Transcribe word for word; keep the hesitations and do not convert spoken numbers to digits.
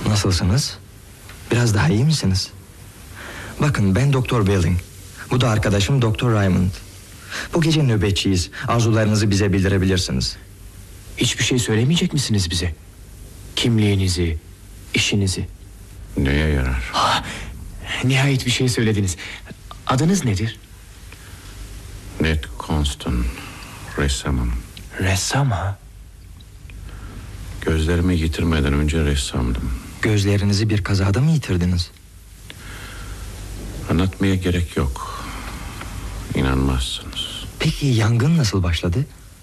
Nasılsınız? Biraz daha iyi misiniz? Bakın, ben Doktor Belling. Bu da arkadaşım Doktor Raymond. Bu gece nöbetçiyiz. Arzularınızı bize bildirebilirsiniz. Hiçbir şey söylemeyecek misiniz bize? Kimliğinizi, işinizi. Neye yarar? Ah, nihayet bir şey söylediniz. Adınız nedir? Ned Constant, ressamım. Ressam ha? Gözlerimi yitirmeden önce ressamdım. Gözlerinizi bir kazada mı yitirdiniz? Anlatmaya gerek yok. İnanmazsınız. Peki yangın nasıl başladı?